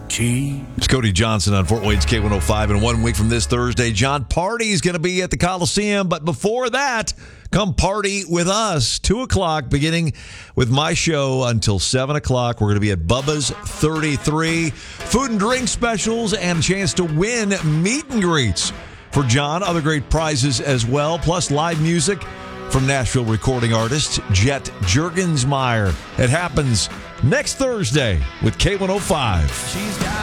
Tea. It's Cody Johnson on Fort Wayne's K105. And 1 week from this Thursday, John Party is going to be at the Coliseum. But before that, come party with us. 2 o'clock, beginning with my show until 7 o'clock. We're going to be at Bubba's 33. Food and drink specials and a chance to win meet and greets for John. Other great prizes as well, plus live music from Nashville recording artist Jet Juergensmeyer. It happens next Thursday with K105.